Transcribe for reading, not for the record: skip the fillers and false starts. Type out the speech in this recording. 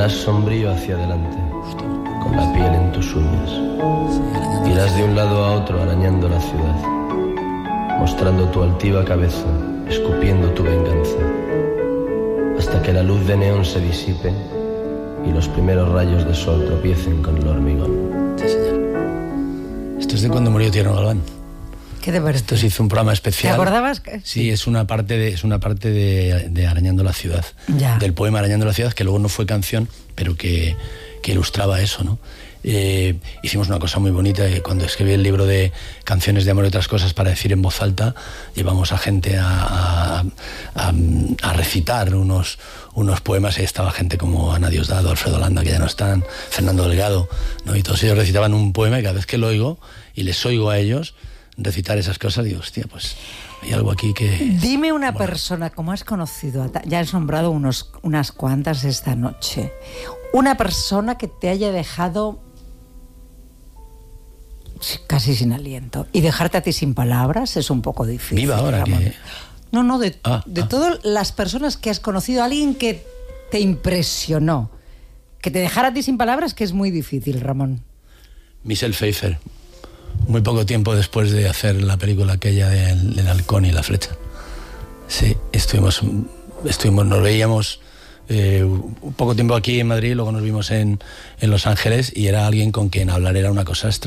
Caminarás sombrío hacia adelante, con la piel en tus uñas. Irás de un lado a otro arañando la ciudad, mostrando tu altiva cabeza, escupiendo tu venganza, hasta que la luz de neón se disipe y los primeros rayos de sol tropiecen con el hormigón. Sí, señor. Esto es de cuando murió Tierno Galván. ¿Qué te parece? Esto se hizo un programa especial. ¿Te acordabas? Sí, es una parte de Arañando la ciudad. Ya. Del poema Arañando la ciudad, que luego no fue canción, pero que ilustraba eso, ¿no? Hicimos una cosa muy bonita, cuando escribí el libro de Canciones de amor y otras cosas para decir en voz alta, llevamos a gente a recitar unos poemas, y estaba gente como Ana Diosdado, Alfredo Landa, que ya no están, Fernando Delgado, ¿no? Y todos ellos recitaban un poema, y cada vez que lo oigo y les oigo a ellos recitar esas cosas, digo, hostia, pues hay algo aquí que... Dime una persona, como has conocido, ya has nombrado unas cuantas esta noche, una persona que te haya dejado casi sin aliento, y dejarte a ti sin palabras es un poco difícil. Viva ahora, Ramón. que... No, de todas las personas que has conocido, alguien que te impresionó, que te dejara a ti sin palabras, que es muy difícil, Ramón. Michelle Pfeiffer, muy poco tiempo después de hacer la película aquella del halcón y la flecha. Sí, nos veíamos un poco tiempo aquí en Madrid, luego nos vimos en Los Ángeles, y era alguien con quien hablar era una cosa extra.